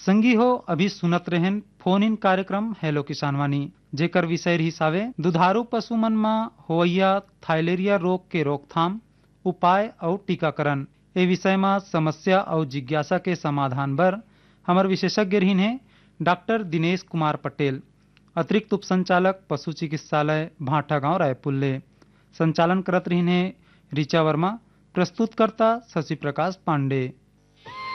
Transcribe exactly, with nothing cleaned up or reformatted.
संगी हो अभी सुनत रहन फोन इन कार्यक्रम हेलो किसानवानी, जेकर विषय हिसाबे दुधारू पशु मन में होइया थाइलेरिया रोग के रोकथाम, उपाय और टीकाकरण। ए विषय में समस्या और जिज्ञासा के समाधान बर हमार विशेषज्ञ रहीन है डॉक्टर दिनेश कुमार पटेल, अतिरिक्त उप संचालक पशु चिकित्सालय भाटा गांव रायपुर। संचालन करत रहीन है ऋचा वर्मा, प्रस्तुतकर्ता शशि प्रकाश पांडे।